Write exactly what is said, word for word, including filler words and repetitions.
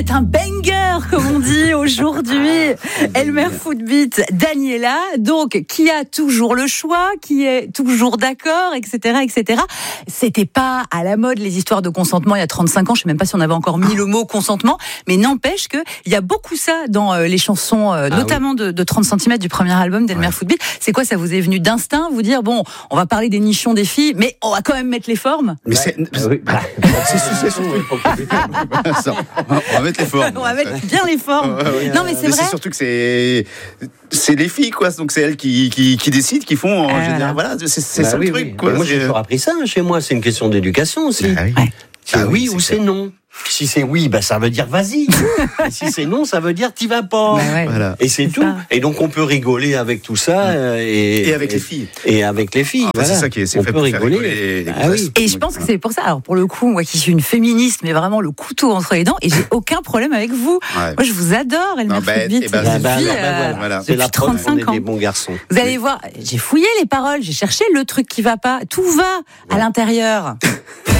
C'est un banger, comme on dit aujourd'hui. Elmer Footbeat, Daniela, donc, qui a toujours le choix, qui est toujours d'accord, et cetera, et cetera. C'était pas à la mode, les histoires de consentement, il y a trente-cinq ans. Je sais même pas si on avait encore mis le mot consentement, mais n'empêche que il y a beaucoup ça dans euh, les chansons, euh, ah, notamment oui. de, de trente centimètres du premier album d'Elmer ouais. Footbeat. C'est quoi, ça vous est venu d'instinct, vous dire, bon, on va parler des nichons des filles, mais on va quand même mettre les formes? Mais c'est, ah, oui. c'est, c'est, c'est on va mettre les formes. On va mettre bien les formes. Ouais, ouais, non, mais c'est mais vrai. C'est surtout que c'est, c'est les filles, quoi. Donc c'est elles qui, qui, qui décident, qui font. En euh, général, voilà. voilà, c'est, c'est bah ça oui, le truc. Oui. Quoi. Moi, j'ai toujours appris ça chez moi. C'est une question d'éducation aussi. Ah oui, ouais. C'est ah oui, oui ou c'est c'est non. Si c'est oui, bah ça veut dire vas-y. Et si c'est non, ça veut dire t'y vas pas. Bah ouais, voilà. Et c'est, c'est tout. Ça. Et donc on peut rigoler avec tout ça euh, et, et avec et, les filles. Et avec les filles. Ah, voilà. C'est ça qui est, c'est on fait peut pour rigoler. Faire rigoler les, les ah oui. Et je pense que c'est pour ça. Alors pour le coup, moi qui suis une féministe, mais vraiment le couteau entre les dents, et j'ai aucun problème avec vous. Ouais. Moi je vous adore, Elmer Footbeat. Bah, bah, bah, depuis, bah, euh, voilà. depuis c'est la trente-cinq ans. Des bons garçons. Vous allez oui. voir, j'ai fouillé les paroles, j'ai cherché le truc qui va pas. Tout va ouais. à l'intérieur.